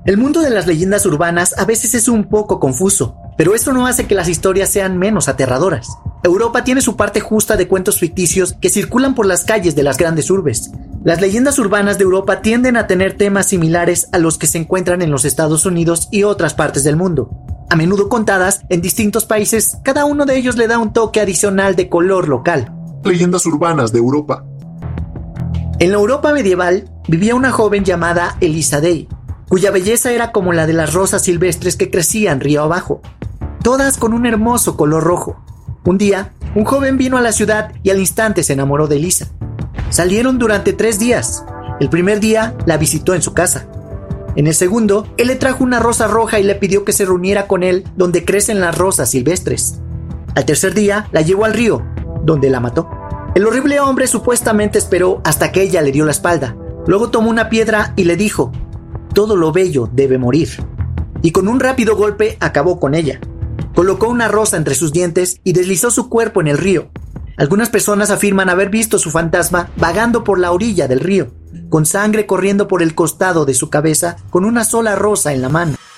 El mundo de las leyendas urbanas a veces es un poco confuso, pero esto no hace que las historias sean menos aterradoras. Europa tiene su parte justa de cuentos ficticios que circulan por las calles de las grandes urbes. Las leyendas urbanas de Europa tienden a tener temas similares a los que se encuentran en los Estados Unidos y otras partes del mundo. A menudo contadas en distintos países, cada uno de ellos le da un toque adicional de color local. Leyendas urbanas de Europa. En la Europa medieval vivía una joven llamada Elisa Day, cuya belleza era como la de las rosas silvestres que crecían río abajo, todas con un hermoso color rojo. Un día, un joven vino a la ciudad y al instante se enamoró de Elisa. Salieron durante 3 días. El primer día la visitó en su casa. En el segundo, él le trajo una rosa roja y le pidió que se reuniera con él donde crecen las rosas silvestres. Al tercer día, la llevó al río, donde la mató. El horrible hombre supuestamente esperó hasta que ella le dio la espalda. Luego tomó una piedra y le dijo: todo lo bello debe morir. Y con un rápido golpe acabó con ella. Colocó una rosa entre sus dientes y deslizó su cuerpo en el río. Algunas personas afirman haber visto su fantasma vagando por la orilla del río, con sangre corriendo por el costado de su cabeza, con una sola rosa en la mano.